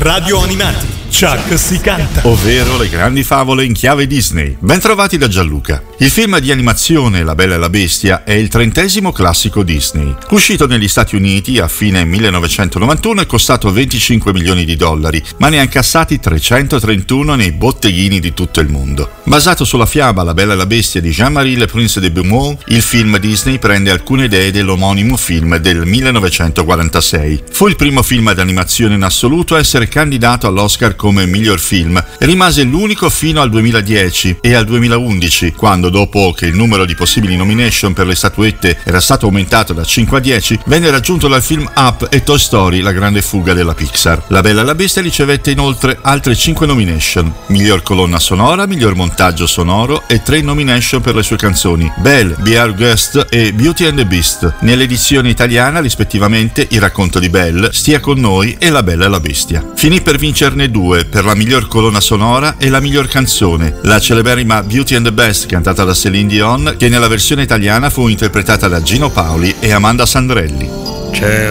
Radio Animati. Chuck si canta. Ovvero le grandi favole in chiave Disney. Bentrovati da Gianluca. Il film di animazione La Bella e la Bestia è il 30° classico Disney. Uscito negli Stati Uniti a fine 1991 è costato $25 milioni, ma ne ha incassati 331 nei botteghini di tutto il mondo. Basato sulla fiaba La Bella e la Bestia di Jean-Marie Le Prince de Beaumont, il film Disney prende alcune idee dell'omonimo film del 1946. Fu il primo film d'animazione in assoluto a essere candidato all'Oscar come miglior film e rimase l'unico fino al 2010 e al 2011, quando, dopo che il numero di possibili nomination per le statuette era stato aumentato da 5 a 10, venne raggiunto dal film Up e Toy Story, La grande fuga della Pixar. La Bella e la Bestia ricevette inoltre altre 5 nomination: miglior colonna sonora, miglior montaggio sonoro e 3 nomination per le sue canzoni Belle, Be Our Guest e Beauty and the Beast. Nell'edizione italiana, rispettivamente, Il racconto di Belle, Stia con noi e La Bella e la Bestia. Finì per vincerne 2 per la miglior colonna sonora e la miglior canzone, la celeberrima Beauty and the Beast cantata da Céline Dion, che nella versione italiana fu interpretata da Gino Paoli e Amanda Sandrelli. C'è